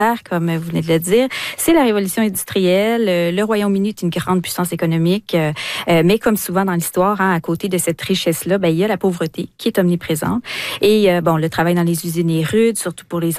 comme vous venez de le dire, c'est la révolution industrielle. Le Royaume-Uni est une grande puissance économique, mais comme souvent dans l'histoire, à côté de cette richesse-là, il y a la pauvreté qui est omniprésente. Et le travail dans les usines est rude, surtout pour les